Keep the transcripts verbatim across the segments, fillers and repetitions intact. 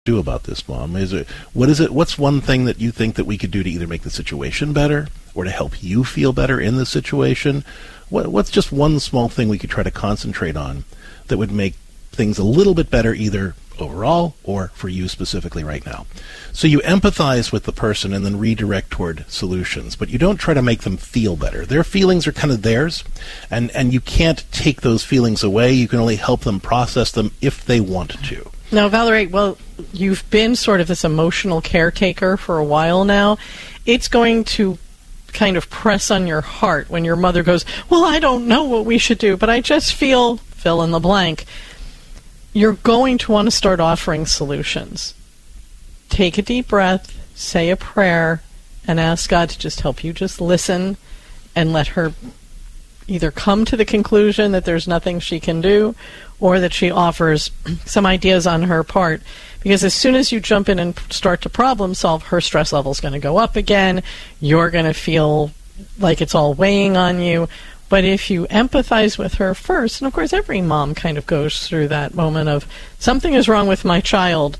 do about this, Mom? Is it what is it? What's one thing that you think that we could do to either make the situation better or to help you feel better in the situation? What, what's just one small thing we could try to concentrate on that would make things a little bit better, either overall or for you specifically right now? So you empathize with the person and then redirect toward solutions, but you don't try to make them feel better. Their feelings are kind of theirs, and, and you can't take those feelings away. You can only help them process them if they want to. Now, Valerie, well, you've been sort of this emotional caretaker for a while now. It's going to kind of press on your heart when your mother goes, well, I don't know what we should do, but I just feel, fill in the blank. You're going to want to start offering solutions. Take a deep breath, say a prayer, and ask God to just help you just listen and let her either come to the conclusion that there's nothing she can do or that she offers some ideas on her part. Because as soon as you jump in and start to problem solve, her stress level's going to go up again. You're going to feel like it's all weighing on you. But if you empathize with her first, and of course every mom kind of goes through that moment of, something is wrong with my child.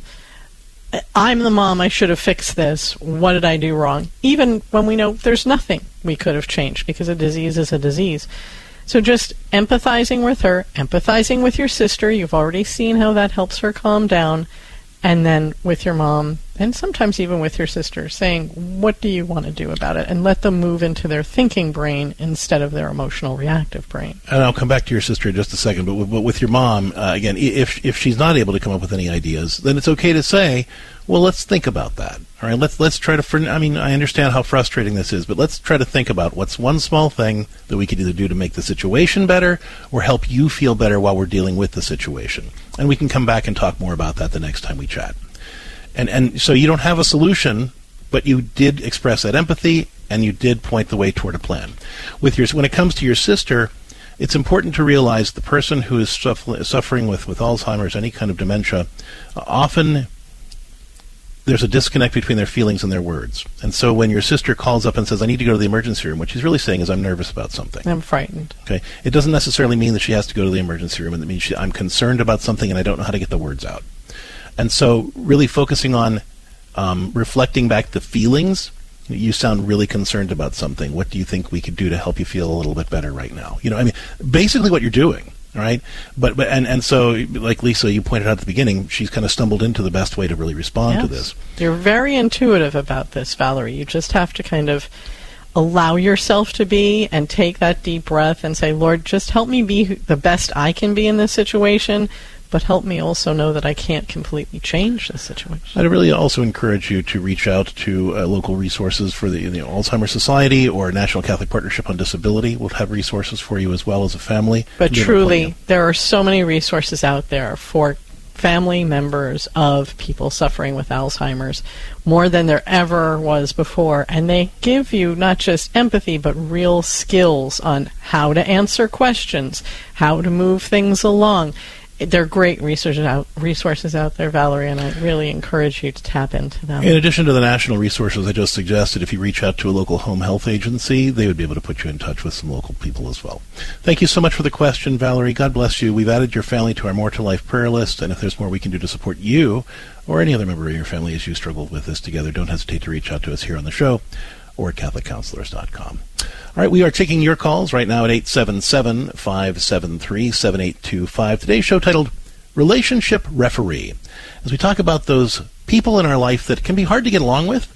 I'm the mom, I should have fixed this. What did I do wrong? Even when we know there's nothing we could have changed, because a disease is a disease. So just empathizing with her, empathizing with your sister, you've already seen how that helps her calm down, and then with your mom, and sometimes even with your sister, saying, what do you want to do about it? And let them move into their thinking brain instead of their emotional reactive brain. And I'll come back to your sister in just a second, but with, but with your mom, uh, again, if if she's not able to come up with any ideas, then it's okay to say, well, let's think about that. All right, let's let's try to, I mean, I understand how frustrating this is, but let's try to think about what's one small thing that we could either do to make the situation better or help you feel better while we're dealing with the situation. And we can come back and talk more about that the next time we chat. And and so you don't have a solution, but you did express that empathy, and you did point the way toward a plan. With your, when it comes to your sister, it's important to realize the person who is suffer, suffering with, with Alzheimer's, any kind of dementia, uh, often there's a disconnect between their feelings and their words. And so when your sister calls up and says, I need to go to the emergency room, what she's really saying is, I'm nervous about something. I'm frightened. Okay. It doesn't necessarily mean that she has to go to the emergency room, and it means she, I'm concerned about something and I don't know how to get the words out. And so really focusing on um, reflecting back the feelings. You sound really concerned about something. What do you think we could do to help you feel a little bit better right now? You know, I mean, basically what you're doing. All right, but but and, and so, like Lisa, you pointed out at the beginning, she's kind of stumbled into the best way to really respond yes. to this. You're very intuitive about this, Valerie. You just have to kind of allow yourself to be and take that deep breath and say, Lord, just help me be the best I can be in this situation, but help me also know that I can't completely change the situation. I'd really also encourage you to reach out to uh, local resources for the, the Alzheimer's Society or National Catholic Partnership on Disability. We'll have resources for you as well as a family. But truly, there are so many resources out there for family members of people suffering with Alzheimer's, more than there ever was before. And they give you not just empathy, but real skills on how to answer questions, how to move things along. There are great resources out, resources out there, Valerie, and I really encourage you to tap into them. In addition to the national resources I just suggested, if you reach out to a local home health agency, they would be able to put you in touch with some local people as well. Thank you so much for the question, Valerie. God bless you. We've added your family to our More to Life prayer list, and if there's more we can do to support you or any other member of your family as you struggle with this together, don't hesitate to reach out to us here on the show or at Catholic Counselors dot com. All right, we are taking your calls right now at eight seven seven, five seven three, seven eight two five. Today's show titled Relationship Referee, as we talk about those people in our life that can be hard to get along with,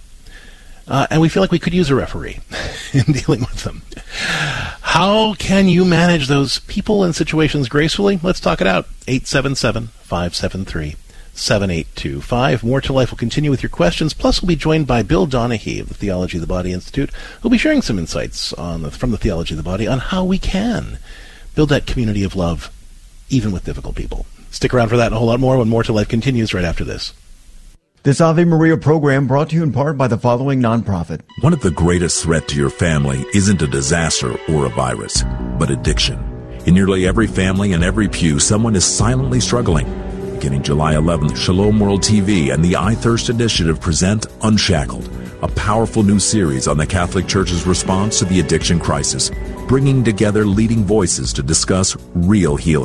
uh, and we feel like we could use a referee in dealing with them. How can you manage those people and situations gracefully? Let's talk it out. eight seven seven, five seven three, seven eight two five. More to Life will continue with your questions. Plus, we'll be joined by Bill Donahue of the Theology of the Body Institute, who'll be sharing some insights on the, from the Theology of the Body on how we can build that community of love, even with difficult people. Stick around for that and a whole lot more when More to Life continues right after this. This Ave Maria program brought to you in part by the following nonprofit. One of the greatest threats to your family isn't a disaster or a virus, but addiction. In nearly every family and every pew, someone is silently struggling. Beginning July eleventh, Shalom World T V and the I Thirst Initiative present Unshackled, a powerful new series on the Catholic Church's response to the addiction crisis, bringing together leading voices to discuss real healing.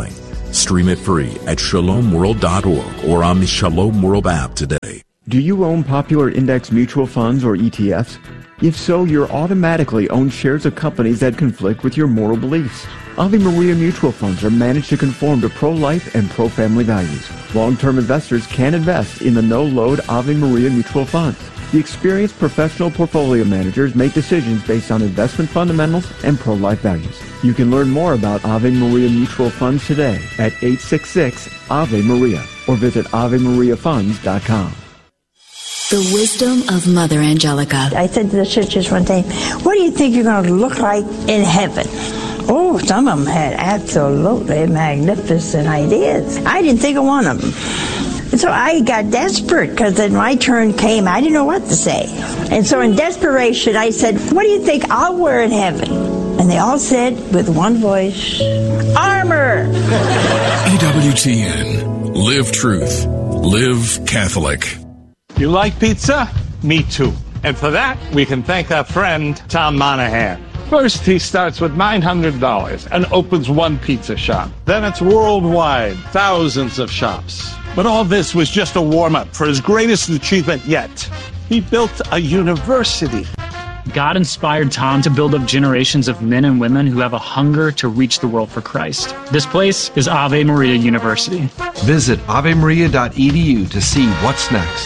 Stream it free at shalom world dot org or on the Shalom World app today. Do you own popular index mutual funds or E T Fs? If so, you're automatically own shares of companies that conflict with your moral beliefs. Ave Maria mutual funds are managed to conform to pro-life and pro-family values. Long-term investors can invest in the no-load Ave Maria mutual funds. The experienced professional portfolio managers make decisions based on investment fundamentals and pro-life values. You can learn more about Ave Maria mutual funds today at eight six six Ave Maria or visit ave maria funds dot com. The wisdom of Mother Angelica. I said to the sisters one day, what do you think you're going to look like in heaven? Oh, some of them had absolutely magnificent ideas. I didn't think of one of them. And so I got desperate because then my turn came. I didn't know what to say. And so in desperation, I said, what do you think I'll wear in heaven? And they all said with one voice, armor. E W T N. Live truth. Live Catholic. You like pizza? Me too. And for that, we can thank our friend, Tom Monahan. First, he starts with nine hundred dollars and opens one pizza shop. Then it's worldwide, thousands of shops. But all this was just a warm-up for his greatest achievement yet. He built a university. God inspired Tom to build up generations of men and women who have a hunger to reach the world for Christ. This place is Ave Maria University. Visit ave maria dot e d u to see what's next.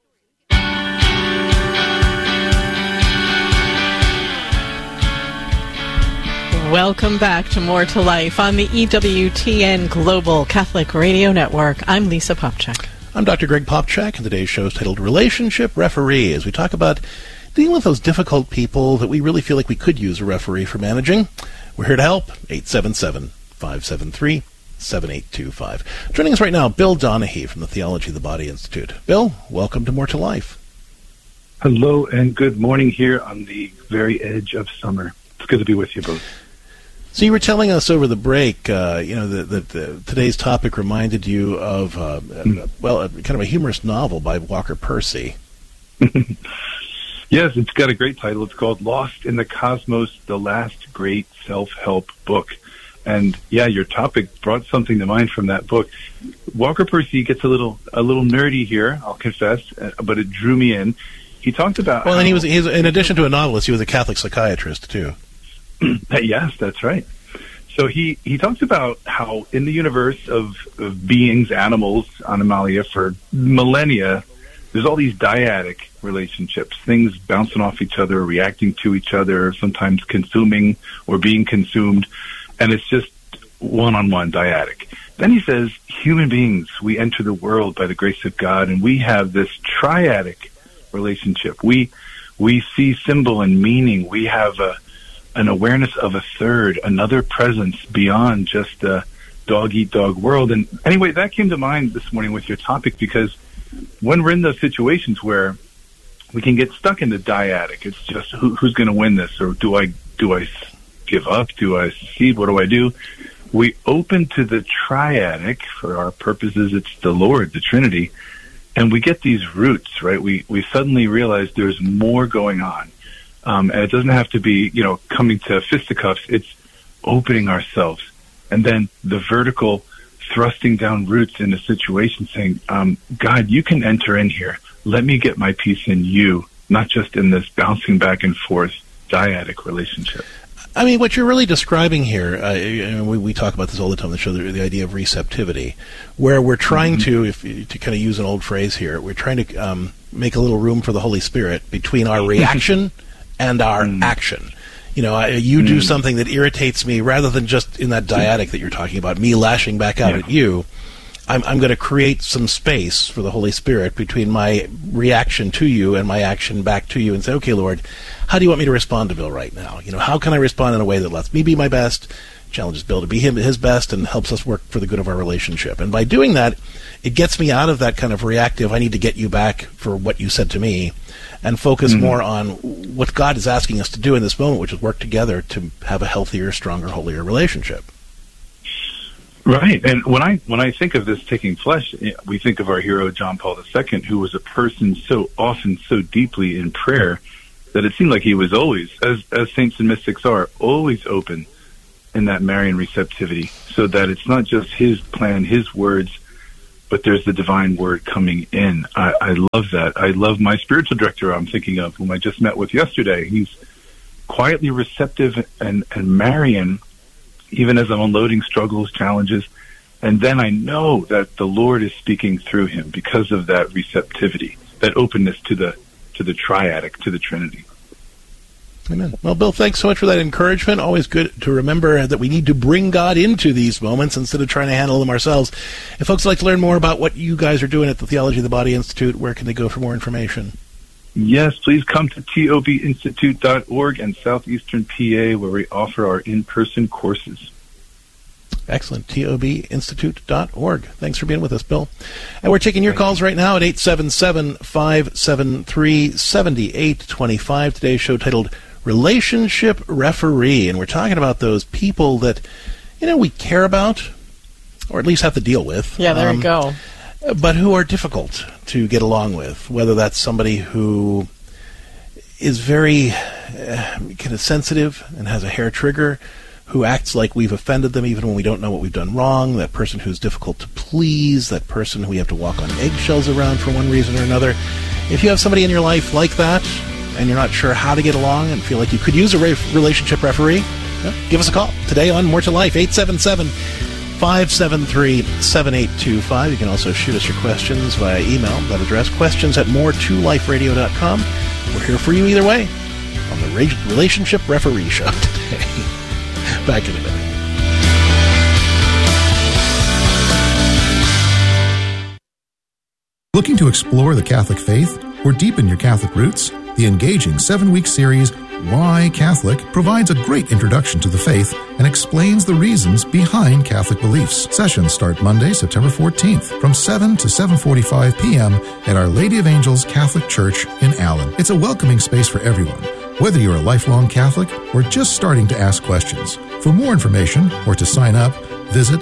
Welcome back to More to Life on the E W T N Global Catholic Radio Network. I'm Lisa Popchak. I'm Doctor Greg Popchak, and today's show is titled Relationship Referee, as we talk about dealing with those difficult people that we really feel like we could use a referee for managing. We're here to help. eight seven seven, five seven three, seven eight two five. Joining us right now, Bill Donahue from the Theology of the Body Institute. Bill, welcome to More to Life. Hello, and good morning here on the very edge of summer. It's good to be with you both. So you were telling us over the break, uh, you know, that the, today's topic reminded you of, uh, mm. a, well, a, kind of a humorous novel by Walker Percy. Yes, it's got a great title. It's called Lost in the Cosmos, the Last Great Self-Help Book. And, yeah, your topic brought something to mind from that book. Walker Percy gets a little a little nerdy here, I'll confess, but it drew me in. He talked about... Well, how, and he was, he was, in addition to a novelist, he was a Catholic psychiatrist, too. Yes, that's right. So he, he talks about how in the universe of, of beings, animals, Animalia, for millennia, there's all these dyadic relationships, things bouncing off each other, reacting to each other, sometimes consuming or being consumed, and it's just one-on-one dyadic. Then he says, human beings, we enter the world by the grace of God, and we have this triadic relationship. We we see symbol and meaning. We have a an awareness of a third, another presence beyond just the dog-eat-dog world. And anyway, that came to mind this morning with your topic, because when we're in those situations where we can get stuck in the dyadic, it's just who, who's going to win this, or do I do I give up? Do I cede? What do I do? We open to the triadic. For our purposes, it's the Lord, the Trinity, and we get these roots, right? We we suddenly realize there's more going on. Um, and it doesn't have to be, you know, coming to fisticuffs. It's opening ourselves. And then the vertical thrusting down roots in a situation, saying, um, God, you can enter in here. Let me get my peace in you, not just in this bouncing back and forth dyadic relationship. I mean, what you're really describing here, uh, and we, we talk about this all the time on the show, the, the idea of receptivity, where we're trying mm-hmm. to, if to kind of use an old phrase here, we're trying to um, make a little room for the Holy Spirit between our reaction and our mm. action. You know, I, you mm. do something that irritates me, rather than just in that dyadic that you're talking about, me lashing back out yeah. at you. I'm, I'm going to create some space for the Holy Spirit between my reaction to you and my action back to you, and say, okay, Lord, how do you want me to respond to Bill right now? You know, how can I respond in a way that lets me be my best, challenges Bill to be him his best, and helps us work for the good of our relationship? And by doing that, it gets me out of that kind of reactive, I need to get you back for what you said to me, and focus mm-hmm. more on what God is asking us to do in this moment, which is work together to have a healthier, stronger, holier relationship. Right. And when I when I think of this taking flesh, we think of our hero, John Paul the Second, who was a person so often, so deeply in prayer, that it seemed like he was always, as, as saints and mystics are, always open in that Marian receptivity, so that it's not just his plan, his words, but there's the divine word coming in. I, I love that. I love my spiritual director I'm thinking of, whom I just met with yesterday. He's quietly receptive and, and Marian, even as I'm unloading struggles, challenges. And then I know that the Lord is speaking through him because of that receptivity, that openness to the to the triadic, to the Trinity. Amen. Well, Bill, thanks so much for that encouragement. Always good to remember that we need to bring God into these moments instead of trying to handle them ourselves. If folks would like to learn more about what you guys are doing at the Theology of the Body Institute, where can they go for more information? Yes, please come to T O B institute dot org in southeastern P A, where we offer our in-person courses. Excellent. T O B institute dot org. Thanks for being with us, Bill. And we're taking your calls right now at eight seven seven, five seven three, seven eight two five. Today's show titled Relationship Referee. And we're talking about those people that, you know, we care about, or at least have to deal with. Yeah, there um, you go. But who are difficult to get along with, whether that's somebody who is very uh, kind of sensitive and has a hair trigger, who acts like we've offended them even when we don't know what we've done wrong, that person who's difficult to please, that person who we have to walk on eggshells around for one reason or another. If you have somebody in your life like that, and you're not sure how to get along and feel like you could use a re- relationship referee, well, give us a call today on More to Life, eight seven seven, five seven three, seven eight two five. You can also shoot us your questions via email. That address, questions at more to life radio dot com. We're here for you either way on the Re- Relationship Referee Show today. Back in a minute. Looking to explore the Catholic faith or deepen your Catholic roots? The engaging seven-week series, Why Catholic, provides a great introduction to the faith and explains the reasons behind Catholic beliefs. Sessions start Monday, September fourteenth from seven to seven forty-five p.m. at Our Lady of Angels Catholic Church in Allen. It's a welcoming space for everyone, whether you're a lifelong Catholic or just starting to ask questions. For more information or to sign up, visit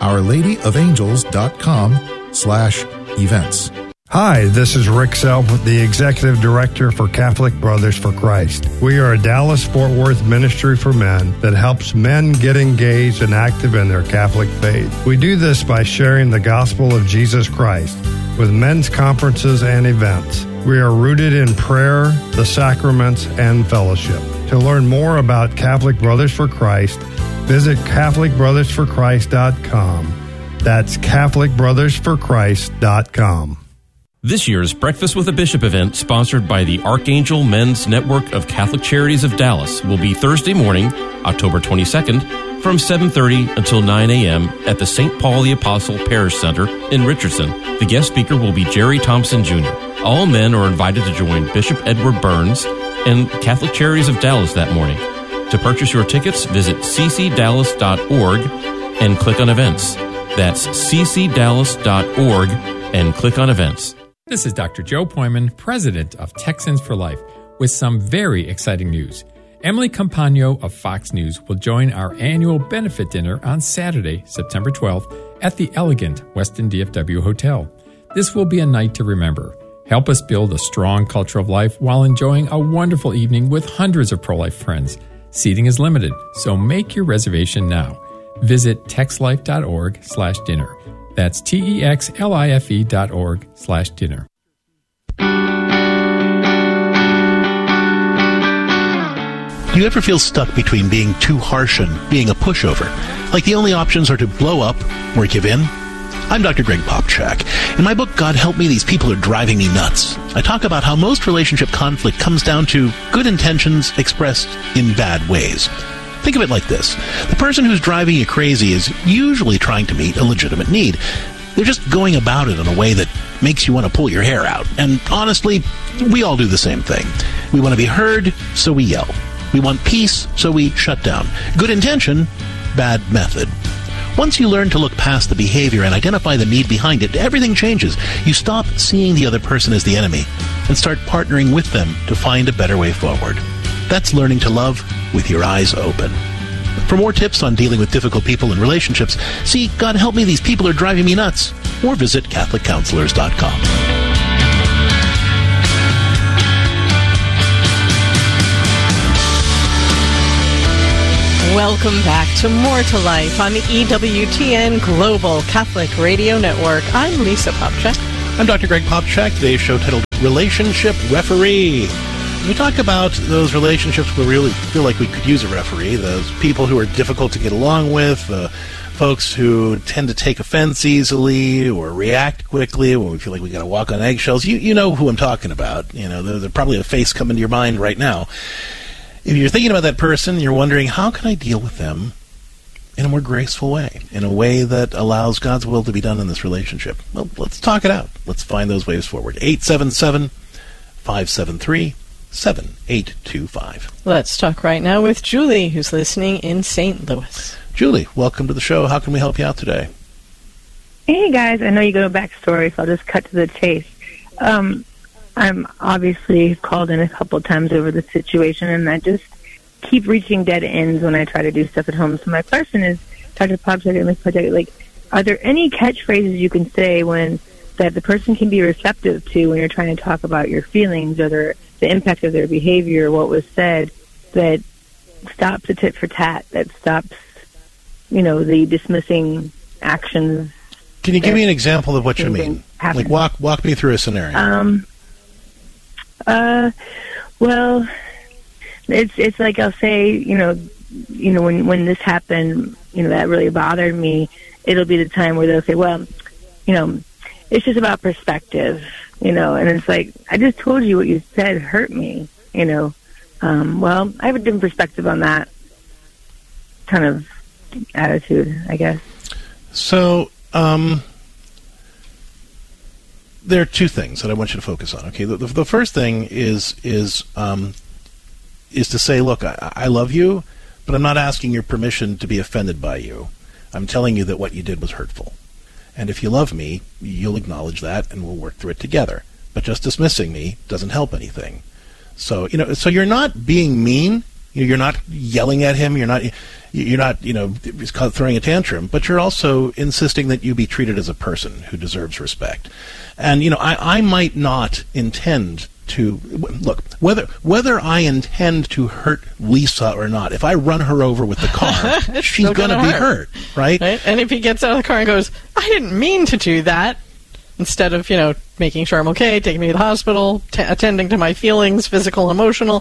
ourladyofangels.com slash events. Hi, this is Rick Self, the Executive Director for Catholic Brothers for Christ. We are a Dallas-Fort Worth ministry for men that helps men get engaged and active in their Catholic faith. We do this by sharing the gospel of Jesus Christ with men's conferences and events. We are rooted in prayer, the sacraments, and fellowship. To learn more about Catholic Brothers for Christ, visit catholic brothers for christ dot com. That's catholic brothers for christ dot com. This year's Breakfast with a Bishop event, sponsored by the Archangel Men's Network of Catholic Charities of Dallas, will be Thursday morning, October twenty-second, from seven thirty until nine a.m. at the Saint Paul the Apostle Parish Center in Richardson. The guest speaker will be Jerry Thompson Junior All men are invited to join Bishop Edward Burns and Catholic Charities of Dallas that morning. To purchase your tickets, visit c c dallas dot org and click on events. That's c c dallas dot org and click on events. This is Doctor Joe Poyman, president of Texans for Life, with some very exciting news. Emily Campagno of Fox News will join our annual benefit dinner on Saturday, September twelfth, at the elegant Westin D F W Hotel. This will be a night to remember. Help us build a strong culture of life while enjoying a wonderful evening with hundreds of pro-life friends. Seating is limited, so make your reservation now. Visit texlife.org slash dinner. That's T-E-X-L-I-F-E dot org slash dinner. Do you ever feel stuck between being too harsh and being a pushover? Like the only options are to blow up or give in? I'm Doctor Greg Popchak. In my book, God Help Me, These People Are Driving Me Nuts, I talk about how most relationship conflict comes down to good intentions expressed in bad ways. Think of it like this. The person who's driving you crazy is usually trying to meet a legitimate need. They're just going about it in a way that makes you want to pull your hair out. And honestly, we all do the same thing. We want to be heard, so we yell. We want peace, so we shut down. Good intention, bad method. Once you learn to look past the behavior and identify the need behind it, everything changes. You stop seeing the other person as the enemy and start partnering with them to find a better way forward. That's learning to love with your eyes open. For more tips on dealing with difficult people in relationships, see God Help Me, These People Are Driving Me Nuts, or visit catholic counselors dot com. Welcome back to More to Life on the E W T N Global Catholic Radio Network. I'm Lisa Popcak. I'm Doctor Greg Popcak. Today's show titled Relationship Referee. We talk about those relationships where we really feel like we could use a referee, those people who are difficult to get along with, uh, folks who tend to take offense easily or react quickly when we feel like we got to walk on eggshells. You you know who I'm talking about. You know, there's probably a face coming to your mind right now. If you're thinking about that person, you're wondering, how can I deal with them in a more graceful way, in a way that allows God's will to be done in this relationship? Well, let's talk it out. Let's find those ways forward. eight seven seven, five seven three, seven eight two five. Let's talk right now with Julie, who's listening in Saint Louis. Julie, welcome to the show. How can we help you out today? Hey, guys. I know you go to backstory, so I'll just cut to the chase. Um, I'm obviously called in a couple times over the situation, and I just keep reaching dead ends when I try to do stuff at home. So my question is, Doctor Popcak and Miz Popcak, like, are there any catchphrases you can say when that the person can be receptive to when you're trying to talk about your feelings or their, the impact of their behavior, what was said, that stops the tit for tat, that stops, you know, the dismissing actions? Can you give me an example of what you mean? Happen. Like, walk walk me through a scenario. Um. Uh. Well, it's it's like I'll say, you know, you know, when when this happened, you know, that really bothered me. It'll be the time where they'll say, well, you know, it's just about perspective, you know, and it's like, I just told you what you said hurt me, you know. Um, well, I have a different perspective on that kind of attitude, I guess. So, um, there are two things that I want you to focus on. Okay, the, the, the first thing is is um, is to say, look, I, I love you, but I'm not asking your permission to be offended by you. I'm telling you that what you did was hurtful. And if you love me, you'll acknowledge that, and we'll work through it together. But just dismissing me doesn't help anything. So, you know, so you're not being mean. You're not yelling at him. You're not, you're not, you know, throwing a tantrum. But you're also insisting that you be treated as a person who deserves respect. And, you know, I, I might not intend to look whether whether I intend to hurt Lisa or not. If I run her over with the car, she's going to be hurt, right? right? And if he gets out of the car and goes, "I didn't mean to do that," instead of, you know, making sure I'm okay, taking me to the hospital, t- attending to my feelings, physical, emotional,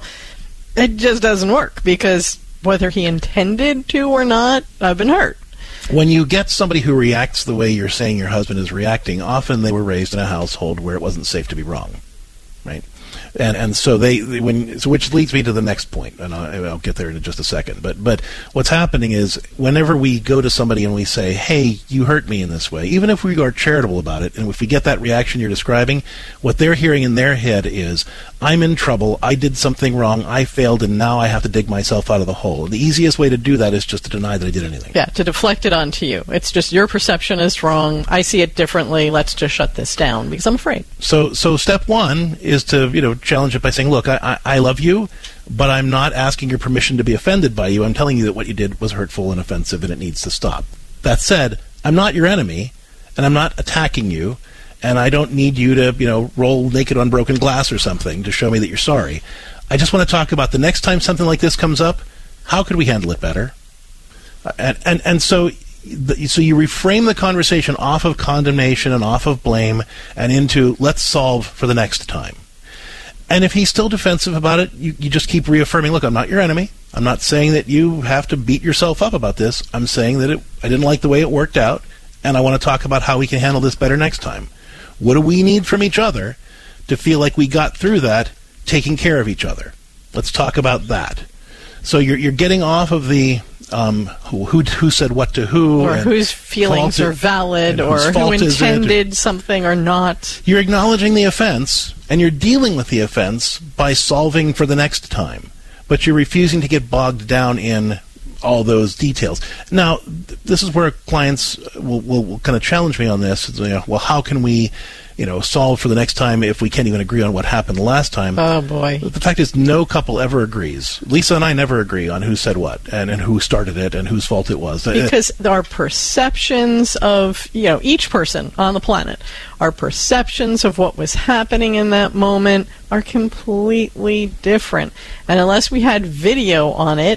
it just doesn't work, because whether he intended to or not, I've been hurt. When you get somebody who reacts the way you're saying your husband is reacting, often they were raised in a household where it wasn't safe to be wrong, right? And and so they, they when so which leads me to the next point, and I'll, I'll get there in just a second. But but what's happening is, whenever we go to somebody and we say, "Hey, you hurt me in this way," even if we are charitable about it, and if we get that reaction you're describing, what they're hearing in their head is, "I'm in trouble. I did something wrong. I failed, and now I have to dig myself out of the hole." The easiest way to do that is just to deny that I did anything. Yeah, to deflect it onto you. It's just, your perception is wrong. I see it differently. Let's just shut this down because I'm afraid. So so step one is to, you know, challenge it by saying, look, I, I, I love you, but I'm not asking your permission to be offended by you. I'm telling you that what you did was hurtful and offensive, and it needs to stop. That said, I'm not your enemy, and I'm not attacking you, and I don't need you to, you know, roll naked on broken glass or something to show me that you're sorry. I just want to talk about the next time something like this comes up, how could we handle it better? Uh, and, and, and so... So you reframe the conversation off of condemnation and off of blame and into, let's solve for the next time. And if he's still defensive about it, you, you just keep reaffirming, look, I'm not your enemy. I'm not saying that you have to beat yourself up about this. I'm saying that it, I didn't like the way it worked out, and I want to talk about how we can handle this better next time. What do we need from each other to feel like we got through that, taking care of each other? Let's talk about that. So you're you're getting off of the um, who, who who said what to who, or whose feelings are valid, or who intended something or not. You're acknowledging the offense, and you're dealing with the offense by solving for the next time. But you're refusing to get bogged down in all those details. Now, th- this is where clients will, will, will kind of challenge me on this. You know, well, how can we, you know, solve for the next time if we can't even agree on what happened the last time? Oh, boy. The fact is, no couple ever agrees. Lisa and I never agree on who said what and, and who started it and whose fault it was. Because our perceptions of, you know, each person on the planet, our perceptions of what was happening in that moment are completely different. And unless we had video on it,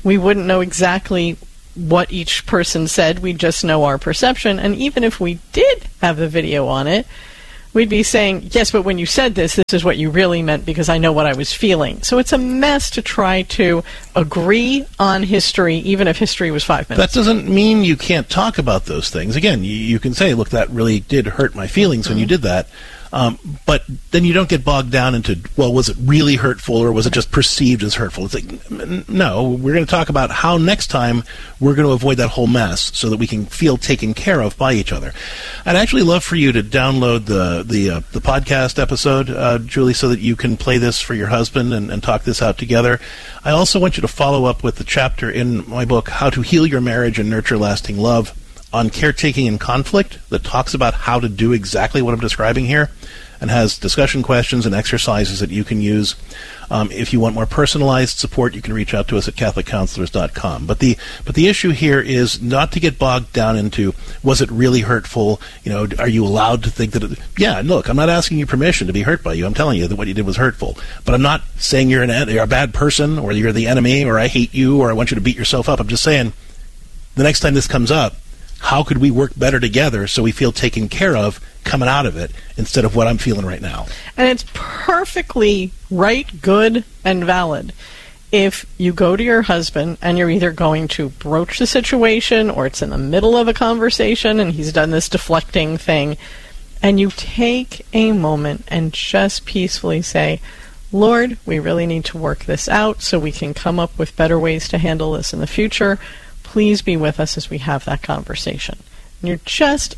we wouldn't know exactly what each person said. We'd just know our perception. And even if we did have the video on it, we'd be saying, yes, but when you said this, this is what you really meant because I know what I was feeling. So it's a mess to try to agree on history, even if history was five minutes. That doesn't mean you can't talk about those things. Again, you, you can say, look, that really did hurt my feelings mm-hmm. when you did that. Um, but then you don't get bogged down into, well, was it really hurtful or was it just perceived as hurtful? It's like, no, we're going to talk about how next time we're going to avoid that whole mess so that we can feel taken care of by each other. I'd actually love for you to download the the, uh, the podcast episode, uh, Julie, so that you can play this for your husband and, and talk this out together. I also want you to follow up with the chapter in my book, How to Heal Your Marriage and Nurture Lasting Love, on caretaking and conflict, that talks about how to do exactly what I'm describing here and has discussion questions and exercises that you can use. Um, if you want more personalized support, you can reach out to us at catholic counselors dot com. But the but the issue here is not to get bogged down into, was it really hurtful? You know, are you allowed to think that it, yeah, look, I'm not asking you permission to be hurt by you. I'm telling you that what you did was hurtful. But I'm not saying you're, an, you're a bad person or you're the enemy or I hate you or I want you to beat yourself up. I'm just saying the next time this comes up, how could we work better together so we feel taken care of coming out of it instead of what I'm feeling right now? And it's perfectly right, good, and valid if you go to your husband and you're either going to broach the situation or it's in the middle of a conversation and he's done this deflecting thing, and you take a moment and just peacefully say, Lord, we really need to work this out so we can come up with better ways to handle this in the future. Please be with us as we have that conversation. And you're just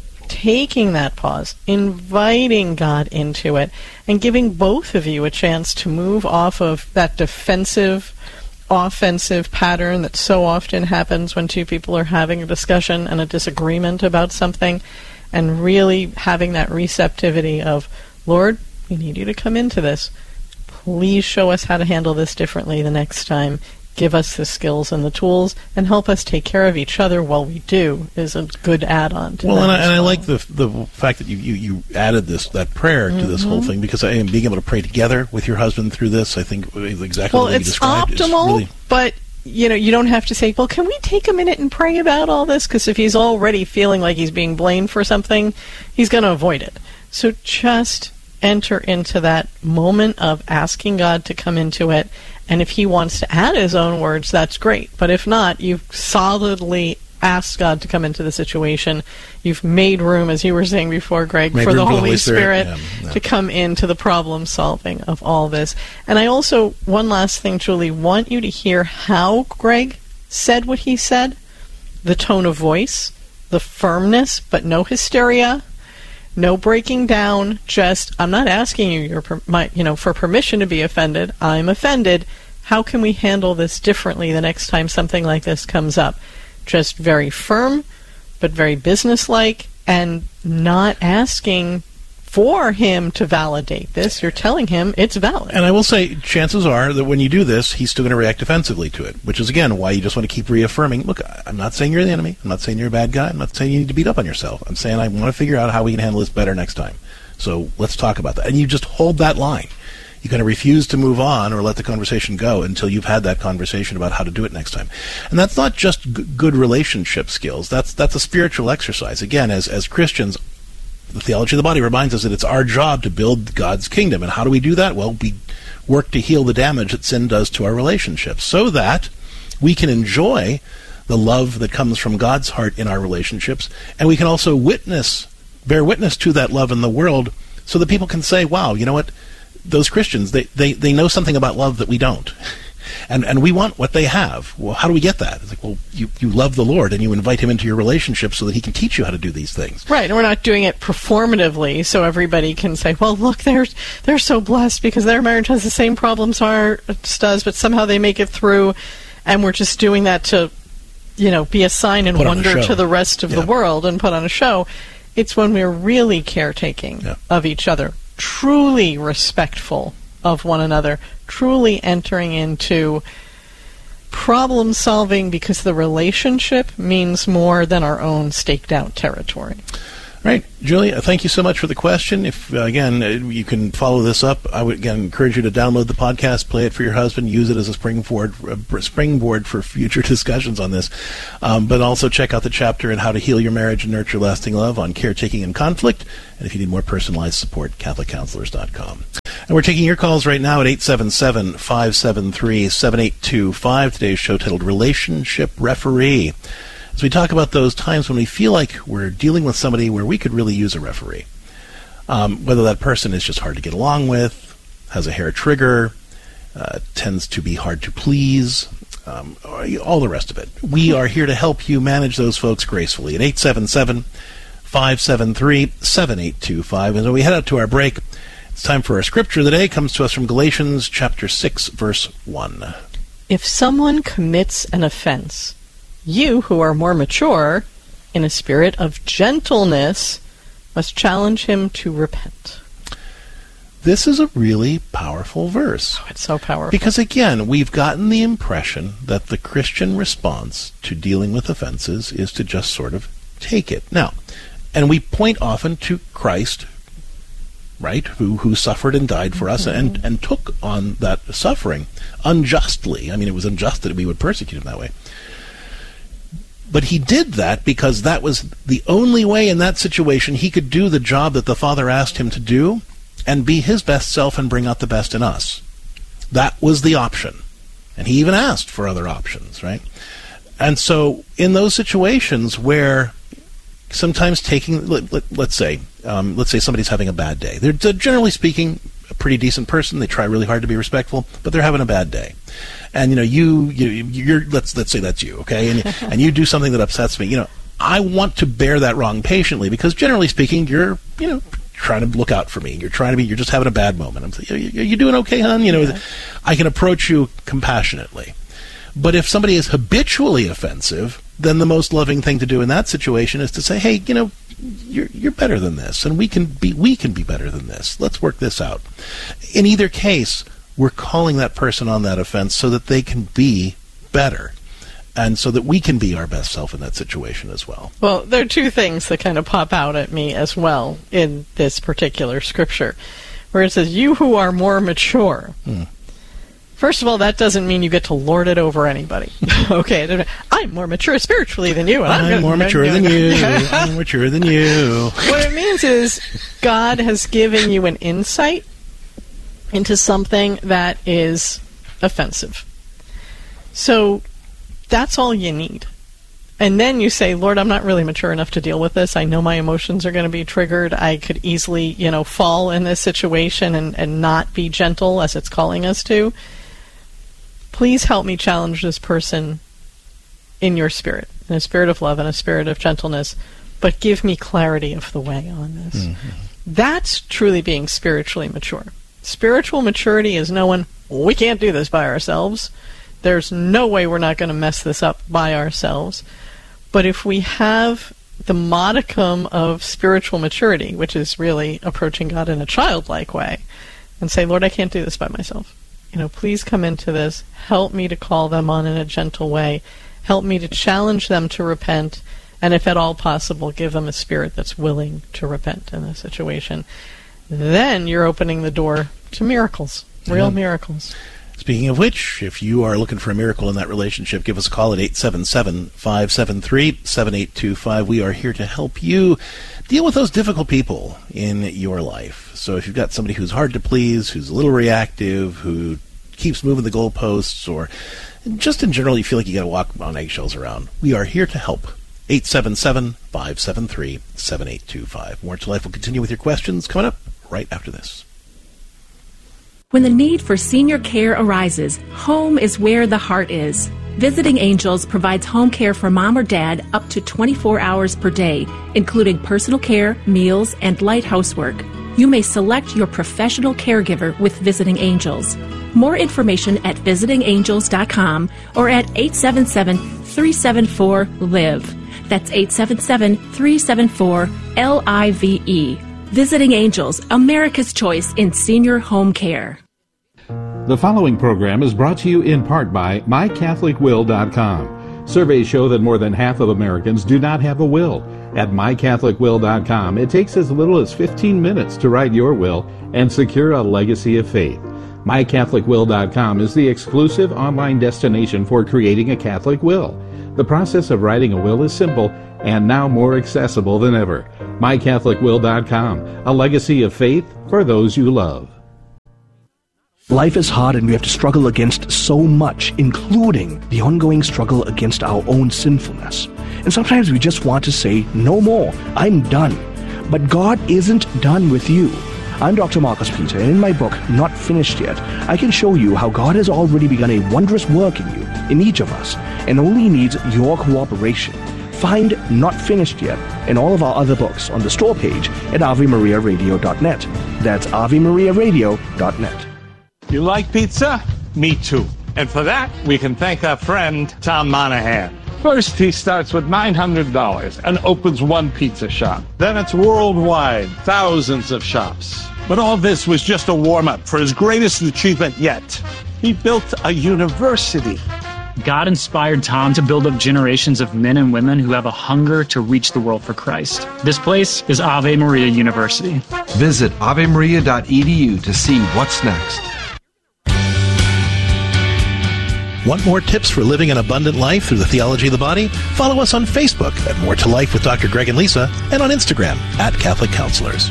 taking that pause, inviting God into it, and giving both of you a chance to move off of that defensive, offensive pattern that so often happens when two people are having a discussion and a disagreement about something, and really having that receptivity of, Lord, we need you to come into this. Please show us how to handle this differently the next time. Give us the skills and the tools, and help us take care of each other while we do, is a good add-on to well, that. And I, well, and I like the the fact that you, you, you added this that prayer mm-hmm. to this whole thing, because I am being able to pray together with your husband through this. I think exactly well, what you it's described optimal, is really... but you know, you don't have to say, well, can we take a minute and pray about all this? Because if he's already feeling like he's being blamed for something, he's going to avoid it. So just enter into that moment of asking God to come into it. And if he wants to add his own words, that's great. But if not, you've solidly asked God to come into the situation. You've made room, as you were saying before, Greg, made for the for Holy Spirit, Spirit yeah, yeah. to come into the problem solving of all this. And I also, one last thing, Julie, want you to hear how Greg said what he said. The tone of voice, the firmness, but no hysteria. No breaking down, just, I'm not asking you your per, my, you know, for permission to be offended. I'm offended. How can we handle this differently the next time something like this comes up? Just very firm, but very businesslike, and not asking for him to validate this. You're telling him it's valid. And I will say, chances are that when you do this, he's still going to react defensively to it, which is, again, why you just want to keep reaffirming, look, I'm not saying you're the enemy. I'm not saying you're a bad guy. I'm not saying you need to beat up on yourself. I'm saying I want to figure out how we can handle this better next time. So let's talk about that. And you just hold that line. You're going to refuse to move on or let the conversation go until you've had that conversation about how to do it next time. And that's not just g- good relationship skills. That's that's a spiritual exercise. Again, as as Christians, the theology of the body reminds us that it's our job to build God's kingdom. And how do we do that? Well, we work to heal the damage that sin does to our relationships so that we can enjoy the love that comes from God's heart in our relationships, and we can also witness, bear witness to that love in the world so that people can say, wow, you know what, those Christians, they, they, they know something about love that we don't. And and we want what they have. Well, how do we get that? It's like, well, you, you love the Lord and you invite him into your relationship so that he can teach you how to do these things. Right, and we're not doing it performatively so everybody can say, well, look, they're, they're so blessed because their marriage has the same problems ours does, but somehow they make it through, and we're just doing that to, you know, be a sign and Put on a wonder show. to the rest of Yeah. the world and put on a show. It's when we're really caretaking Yeah. of each other, truly respectful of one another, truly entering into problem solving because the relationship means more than our own staked out territory. Right, Julia, thank you so much for the question. If, uh, again, uh, you can follow this up, I would, again, encourage you to download the podcast, play it for your husband, use it as a springboard, uh, springboard for future discussions on this. Um, but also check out the chapter on how to heal your marriage and nurture lasting love on caretaking and conflict. And if you need more personalized support, catholic counselors dot com. And we're taking your calls right now at eight seven seven, five seven three, seven eight two five. Today's show titled Relationship Referee. As we talk about those times when we feel like we're dealing with somebody where we could really use a referee. Um, whether that person is just hard to get along with, has a hair trigger, uh, tends to be hard to please, um, all the rest of it. We are here to help you manage those folks gracefully at eight seven seven, five seven three, seven eight two five. And when we head out to our break, it's time for our scripture of the day. It comes to us from Galatians chapter six, verse one. If someone commits an offense, you who are more mature, in a spirit of gentleness, must challenge him to repent. This is a really powerful verse. Oh, it's so powerful. Because, again, we've gotten the impression that the Christian response to dealing with offenses is to just sort of take it. Now, and we point often to Christ, right, who who suffered and died for us, mm-hmm. and, and took on that suffering unjustly. I mean, it was unjust that we would persecute him that way. But he did that because that was the only way in that situation he could do the job that the Father asked him to do and be his best self and bring out the best in us. That was the option. And he even asked for other options, right? And so in those situations where sometimes taking, let, let, let's say, um, let's say somebody's having a bad day. They're, they're generally speaking a pretty decent person. They try really hard to be respectful, but they're having a bad day. And, you know, you, you, you're, let's, let's say that's you, okay? And, and you do something that upsets me. You know, I want to bear that wrong patiently because generally speaking, you're, you know, trying to look out for me. You're trying to be, you're just having a bad moment. I'm saying, are you doing okay, hon? You know, yeah. I can approach you compassionately. But if somebody is habitually offensive, then the most loving thing to do in that situation is to say, hey, you know, you're, you're better than this, and we can be, we can be better than this. Let's work this out. In either case, we're calling that person on that offense so that they can be better and so that we can be our best self in that situation as well. Well, there are two things that kind of pop out at me as well in this particular scripture, where it says, you who are more mature. Hmm. First of all, that doesn't mean you get to lord it over anybody. Okay, I'm more mature spiritually than you. And I'm, I'm gonna, more mature than you. I'm mature than you. What it means is God has given you an insight into something that is offensive. So that's all you need. And then you say, Lord, I'm not really mature enough to deal with this. I know my emotions are going to be triggered. I could easily, you know, fall in this situation and, and not be gentle as it's calling us to. Please help me challenge this person in your spirit, in a spirit of love and a spirit of gentleness, but give me clarity of the way on this. Mm-hmm. That's truly being spiritually mature. Spiritual maturity is knowing we can't do this by ourselves. There's no way we're not going to mess this up by ourselves. But if we have the modicum of spiritual maturity, which is really approaching God in a childlike way, and say, Lord, I can't do this by myself. You know, please come into this. Help me to call them on in a gentle way. Help me to challenge them to repent. And if at all possible, give them a spirit that's willing to repent in this situation. Then you're opening the door to miracles, real mm-hmm. miracles. Speaking of which, if you are looking for a miracle in that relationship, give us a call at eight seven seven, five seven three, seven eight two five. We are here to help you deal with those difficult people in your life. So if you've got somebody who's hard to please, who's a little reactive, who keeps moving the goalposts, or just in general you feel like you got to walk on eggshells around, we are here to help. eight seven seven, five seven three, seven eight two five. More to Life will continue with your questions coming up right after this. When the need for senior care arises, home is where the heart is. Visiting Angels provides home care for mom or dad up to twenty-four hours per day, including personal care, meals, and light housework. You may select your professional caregiver with Visiting Angels. More information at visiting angels dot com or at eight seven seven, three seven four, LIVE. That's eight seven seven, three seven four, L I V E. Visiting Angels, America's choice in senior home care. The following program is brought to you in part by my catholic will dot com. Surveys show that more than half of Americans do not have a will. At my catholic will dot com, it takes as little as fifteen minutes to write your will and secure a legacy of faith. my catholic will dot com is the exclusive online destination for creating a Catholic will. The process of writing a will is simple and now more accessible than ever. my catholic will dot com, a legacy of faith for those you love. Life is hard and we have to struggle against so much, including the ongoing struggle against our own sinfulness. And sometimes we just want to say, no more, I'm done. But God isn't done with you. I'm Doctor Marcus Peter, and in my book, Not Finished Yet, I can show you how God has already begun a wondrous work in you, in each of us, and only needs your cooperation. Find Not Finished Yet and all of our other books on the store page at ave maria radio dot net. That's ave maria radio dot net. You like pizza? Me too. And for that, we can thank our friend, Tom Monahan. First, he starts with nine hundred dollars and opens one pizza shop. Then it's worldwide, thousands of shops. But all this was just a warm-up for his greatest achievement yet. He built a university. God inspired Tom to build up generations of men and women who have a hunger to reach the world for Christ. This place is Ave Maria University. Visit ave maria dot e d u to see what's next. Want more tips for living an abundant life through the theology of the body? Follow us on Facebook at More to Life with Doctor Greg and Lisa, and on Instagram at Catholic Counselors.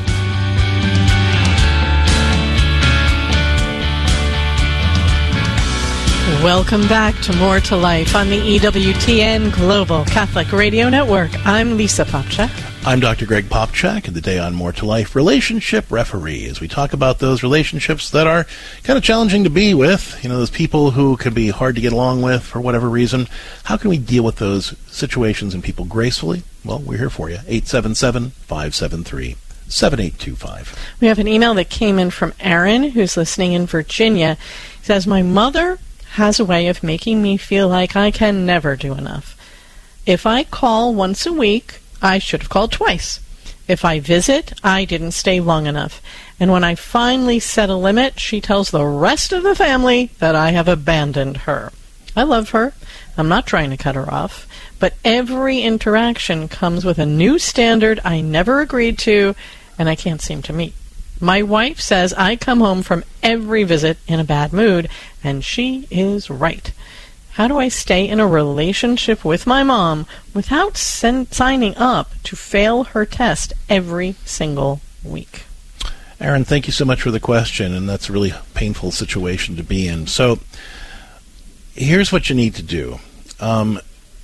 Welcome back to More to Life on the E W T N Global Catholic Radio Network. I'm Lisa Popchak. I'm Doctor Greg Popchak, and today on More to Life, Relationship Referee, as we talk about those relationships that are kind of challenging to be with, you know, those people who can be hard to get along with for whatever reason. How can we deal with those situations and people gracefully? Well, we're here for you. eight seven seven, five seven three, seven eight two five. We have an email that came in from Aaron, who's listening in Virginia. He says, my mother has a way of making me feel like I can never do enough. If I call once a week, I should have called twice. If I visit, I didn't stay long enough. And when I finally set a limit, she tells the rest of the family that I have abandoned her. I love her. I'm not trying to cut her off. But every interaction comes with a new standard I never agreed to and I can't seem to meet. My wife says I come home from every visit in a bad mood, and she is right. How do I stay in a relationship with my mom without sen- signing up to fail her test every single week? Aaron, thank you so much for the question, and that's a really painful situation to be in. So here's what you need to do. Um,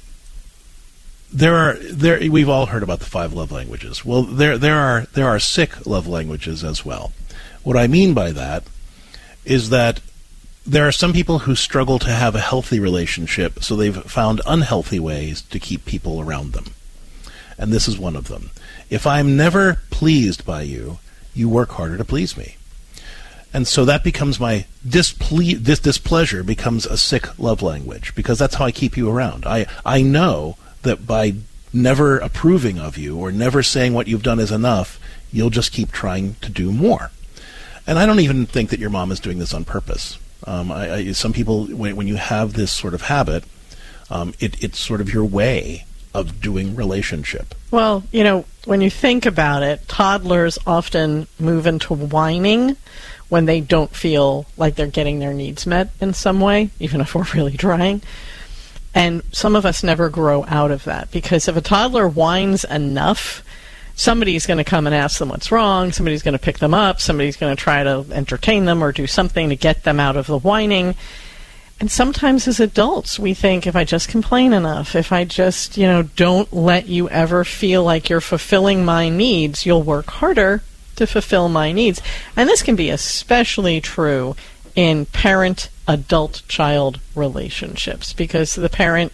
there are there we've all heard about the five love languages. Well, there there are there are sick love languages as well. What I mean by that is that there are some people who struggle to have a healthy relationship, so they've found unhealthy ways to keep people around them. And this is one of them. If I'm never pleased by you, you work harder to please me. And so that becomes my disple- this displeasure becomes a sick love language, because that's how I keep you around. I, I know that by never approving of you or never saying what you've done is enough, you'll just keep trying to do more. And I don't even think that your mom is doing this on purpose. Um, I, I, some people, when, when you have this sort of habit, um, it, it's sort of your way of doing relationship. Well, you know, when you think about it, toddlers often move into whining when they don't feel like they're getting their needs met in some way, even if we're really trying. And some of us never grow out of that, because if a toddler whines enough, somebody's going to come and ask them what's wrong, somebody's going to pick them up, somebody's going to try to entertain them or do something to get them out of the whining. And sometimes as adults, we think, if I just complain enough, if I just, you know, don't let you ever feel like you're fulfilling my needs, you'll work harder to fulfill my needs. And this can be especially true in parent-adult-child relationships, because the parent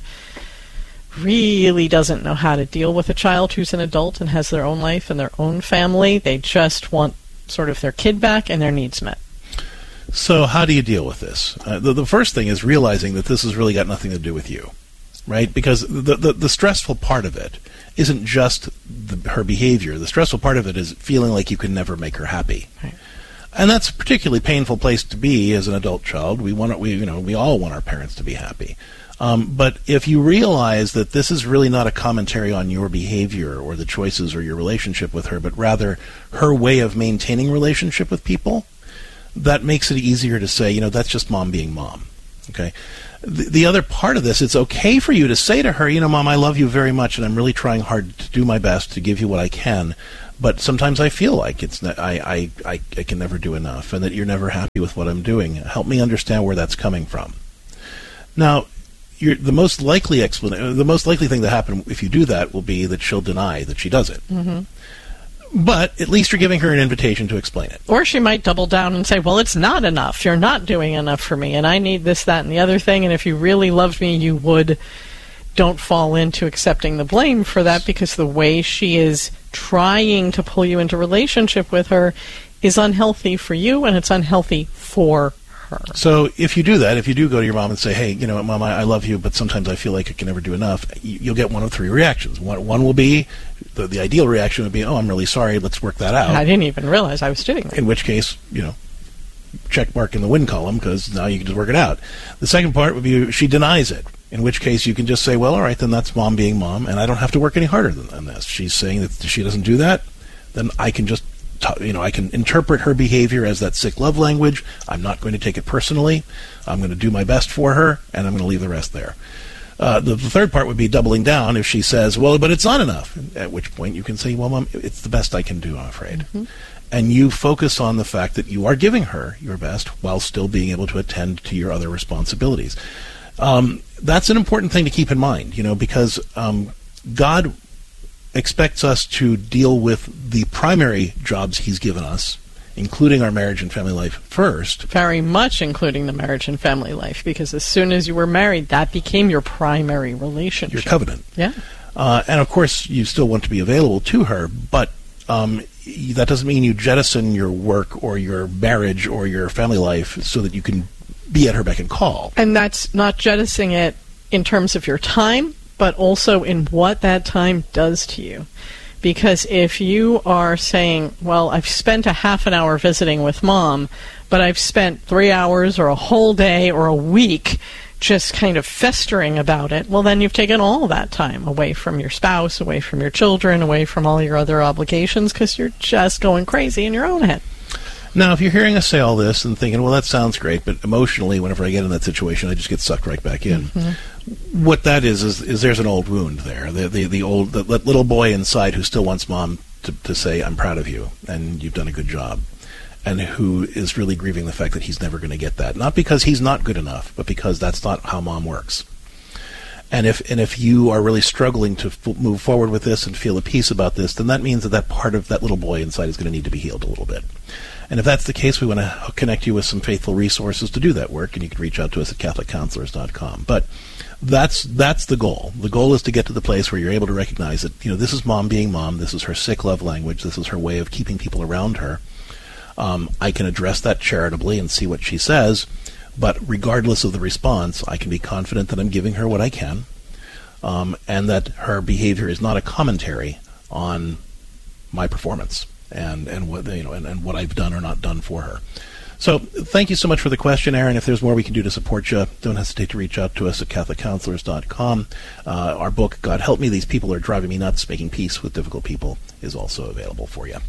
really doesn't know how to deal with a child who's an adult and has their own life and their own family. They just want sort of their kid back and their needs met. So how do you deal with this? Uh, the, the first thing is realizing that this has really got nothing to do with you, right? Because the, the, the stressful part of it isn't just the, her behavior. The stressful part of it is feeling like you can never make her happy. Right. And that's a particularly painful place to be as an adult child. We want, we, you know, we all want our parents to be happy. Um, but if you realize that this is really not a commentary on your behavior or the choices or your relationship with her, but rather her way of maintaining relationship with people, that makes it easier to say, you know, that's just mom being mom. Okay. The, the other part of this, it's okay for you to say to her, you know, Mom, I love you very much, and I'm really trying hard to do my best to give you what I can. But sometimes I feel like it's not, I, I, I, I can never do enough, and that you're never happy with what I'm doing. Help me understand where that's coming from. Now, you're, the most likely explanation, the most likely thing to happen if you do that will be that she'll deny that she does it. Mm-hmm. But at least you're giving her an invitation to explain it. Or she might double down and say, well, it's not enough. You're not doing enough for me, and I need this, that, and the other thing, and if you really loved me, you would. Don't fall into accepting the blame for that, because the way she is trying to pull you into relationship with her is unhealthy for you, and it's unhealthy for her. So if you do that, if you do go to your mom and say, hey, you know, Mom, I, I love you, but sometimes I feel like I can never do enough, you, you'll get one of three reactions. One, one will be, the, the ideal reaction would be, oh, I'm really sorry, let's work that out. I didn't even realize I was doing that. In which case, you know, check mark in the win column, because now you can just work it out. The second part would be she denies it, in which case you can just say, well, all right, then that's mom being mom, and I don't have to work any harder than, than this. She's saying that she doesn't do that, then I can just, t- you know, I can interpret her behavior as that sick love language. I'm not going to take it personally. I'm going to do my best for her, and I'm going to leave the rest there. Uh, the, the third part would be doubling down if she says, well, but it's not enough, at which point you can say, well, Mom, it's the best I can do, I'm afraid. Mm-hmm. And you focus on the fact that you are giving her your best while still being able to attend to your other responsibilities. Um, that's an important thing to keep in mind, you know, because um, God expects us to deal with the primary jobs he's given us, including our marriage and family life first. Very much including the marriage and family life, because as soon as you were married, that became your primary relationship. Your covenant. Yeah. Uh, and, of course, you still want to be available to her, but um, that doesn't mean you jettison your work or your marriage or your family life so that you can be at her beck and call. And that's not jettisoning it in terms of your time, but also in what that time does to you. Because if you are saying, well, I've spent a half an hour visiting with Mom, but I've spent three hours or a whole day or a week just kind of festering about it, well, then you've taken all that time away from your spouse, away from your children, away from all your other obligations, because you're just going crazy in your own head. Now, if you're hearing us say all this and thinking, well, that sounds great, but emotionally, whenever I get in that situation, I just get sucked right back in. Mm-hmm. What that is, is, is there's an old wound there. The, the, the old the little boy inside who still wants Mom to, to say, I'm proud of you, and you've done a good job, and who is really grieving the fact that he's never going to get that. Not because he's not good enough, but because that's not how Mom works. And if and if you are really struggling to f- move forward with this and feel at peace about this, then that means that that part of that little boy inside is going to need to be healed a little bit. And if that's the case, we want to connect you with some faithful resources to do that work, and you can reach out to us at catholic counselors dot com. But that's that's the goal. The goal is to get to the place where you're able to recognize that, you know, this is Mom being Mom. This is her sick love language. This is her way of keeping people around her. Um, I can address that charitably and see what she says, but regardless of the response, I can be confident that I'm giving her what I can, um, and that her behavior is not a commentary on my performance and and what you know and, and what I've done or not done for her. So thank you so much for the question, Aaron. If there's more we can do to support you, don't hesitate to reach out to us at catholic counselors dot com. Uh, our book, God Help Me, These People Are Driving Me Nuts, Making Peace with Difficult People, is also available for you.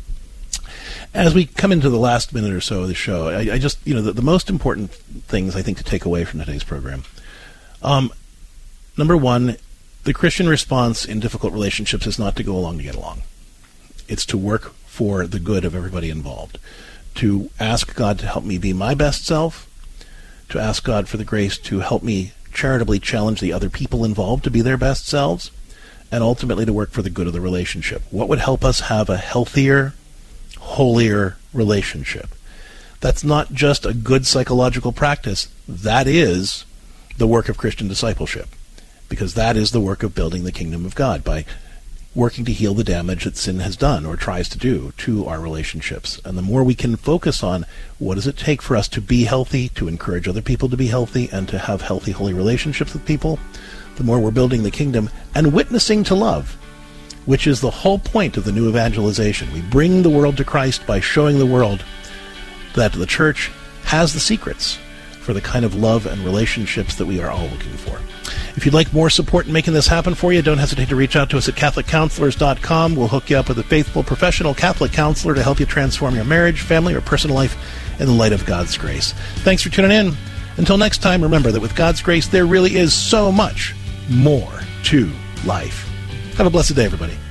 As we come into the last minute or so of the show, I, I just, you know, the, the most important things I think to take away from today's program. Um, number one, the Christian response in difficult relationships is not to go along to get along. It's to work for the good of everybody involved. To ask God to help me be my best self, to ask God for the grace to help me charitably challenge the other people involved to be their best selves, and ultimately to work for the good of the relationship. What would help us have a healthier, holier relationship? That's not just a good psychological practice. That is the work of Christian discipleship, because that is the work of building the kingdom of God by working to heal the damage that sin has done or tries to do to our relationships. And the more we can focus on what does it take for us to be healthy, to encourage other people to be healthy, and to have healthy, holy relationships with people, the more we're building the kingdom and witnessing to love, which is the whole point of the new evangelization. We bring the world to Christ by showing the world that the church has the secrets for the kind of love and relationships that we are all looking for. If you'd like more support in making this happen for you, don't hesitate to reach out to us at Catholic Counselors dot com. We'll hook you up with a faithful, professional Catholic counselor to help you transform your marriage, family, or personal life in the light of God's grace. Thanks for tuning in. Until next time, remember that with God's grace, there really is so much more to life. Have a blessed day, everybody.